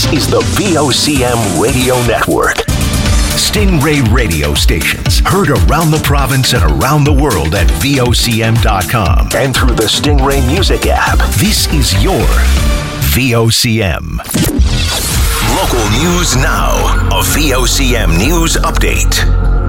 is the VOCM Radio Network. Stingray radio stations heard around the province and around the world at VOCM.com and through the Stingray Music app. This is your VOCM. Local news now. A VOCM news update.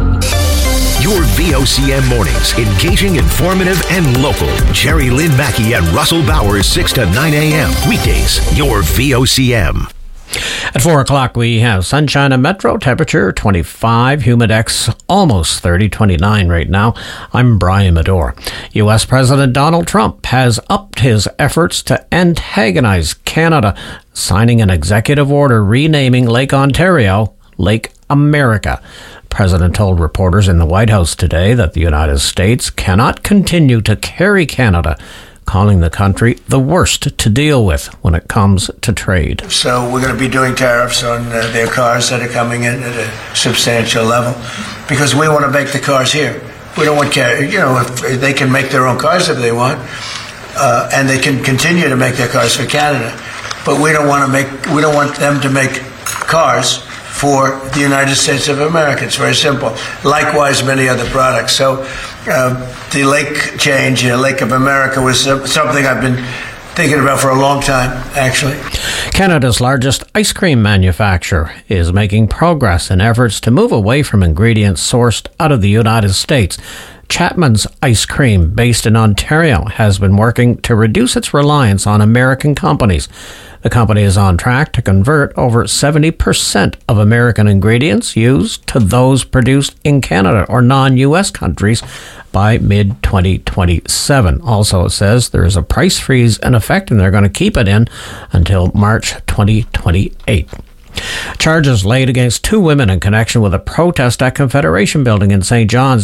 Your VOCM mornings, engaging, informative, and local. Jerry Lynn Mackey and Russell Bowers, 6 to 9 a.m. Weekdays, your VOCM. At 4 o'clock, we have sunshine and metro, temperature 25, humidex almost 30, 29 right now. I'm Brian Medore. U.S. President Donald Trump has upped his efforts to antagonize Canada, signing an executive order renaming Lake Ontario Lake America. The president told reporters in the White House today that the United States cannot continue to carry Canada, calling the country the worst to deal with when it comes to trade. So we're going to be doing tariffs on their cars that are coming in at a substantial level because we want to make the cars here. We don't want, if they can make their own cars if they want, and they can continue to make their cars for Canada, but we don't want them to make cars for the United States of America. It's very simple. Likewise, many other products. So the lake change, Lake of America, was something I've been thinking about for a long time, actually. Canada's largest ice cream manufacturer is making progress in efforts to move away from ingredients sourced out of the United States. Chapman's Ice Cream, based in Ontario, has been working to reduce its reliance on American companies. The company is on track to convert over 70% of American ingredients used to those produced in Canada or non-U.S. countries by mid-2027. Also, it says there is a price freeze in effect and they're going to keep it in until March 2028. Charges laid against two women in connection with a protest at Confederation Building in St. John's